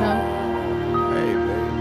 Hey, babe.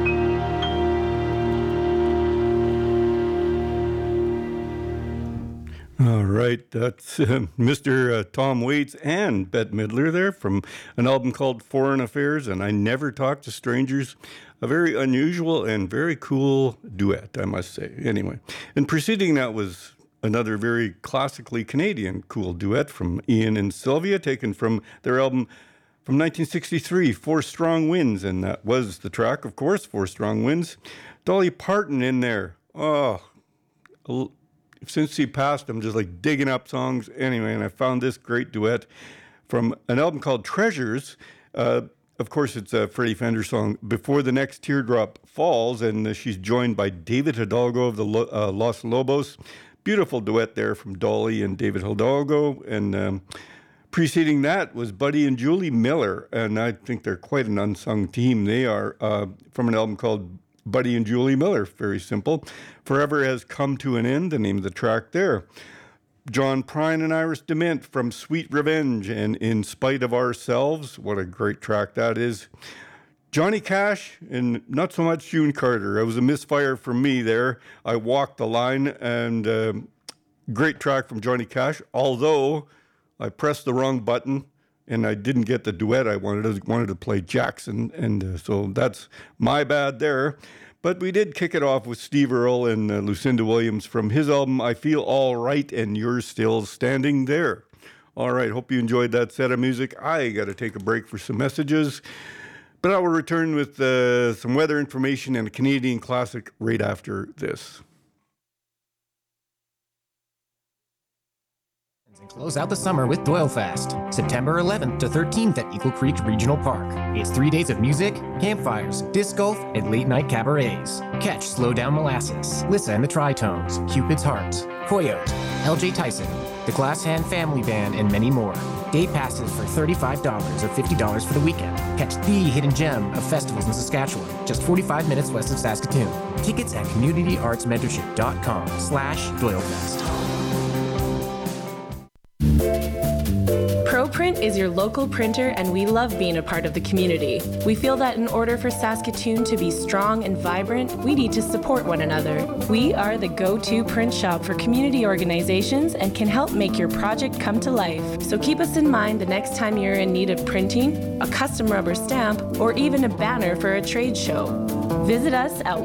All right, that's Mr. Tom Waits and Bette Midler there from an album called Foreign Affairs and I Never Talk to Strangers. A very unusual and very cool duet, I must say. Anyway, and preceding that was another very classically Canadian cool duet from Ian and Sylvia, taken from their album from 1963, Four Strong Winds, and that was the track, of course, Four Strong Winds. Dolly Parton in there. Oh, since he passed, I'm just like digging up songs. Anyway, and I found this great duet from an album called Treasures. Of course, it's a Freddie Fender song, Before the Next Teardrop Falls, and she's joined by David Hidalgo of the Los Lobos. Beautiful duet there from Dolly and David Hidalgo. And preceding that was Buddy and Julie Miller, and I think they're quite an unsung team. They are from an album called Buddy and Julie Miller, very simple. Forever Has Come to an End, the name of the track there. John Prine and Iris DeMent from Sweet Revenge and In Spite of Ourselves. What a great track that is. Johnny Cash and not so much June Carter. It was a misfire for me there. I walked the line, and great track from Johnny Cash, although I pressed the wrong button and I didn't get the duet I wanted. I wanted to play Jackson, and so that's my bad there. But we did kick it off with Steve Earle and Lucinda Williams from his album, I Feel All Right and You're Still Standing There. All right, hope you enjoyed that set of music. I got to take a break for some messages, but I will return with some weather information and a Canadian classic right after this. And close out the summer with Doyle Fest, September 11th to 13th at Eagle Creek Regional Park. It's 3 days of music, campfires, disc golf, and late-night cabarets. Catch Slow Down Molasses, Lissa and the Tritones, Cupid's Heart, Coyote, LJ Tyson, the Glass Hand Family Band, and many more. Day passes for $35 or $50 for the weekend. Catch the hidden gem of festivals in Saskatchewan, just 45 minutes west of Saskatoon. Tickets at communityartsmentorship.com/DoyleFest. ProPrint is your local printer, and we love being a part of the community. We feel that in order for Saskatoon to be strong and vibrant, we need to support one another. We are the go-to print shop for community organizations and can help make your project come to life. So keep us in mind the next time you're in need of printing, a custom rubber stamp, or even a banner for a trade show. Visit us at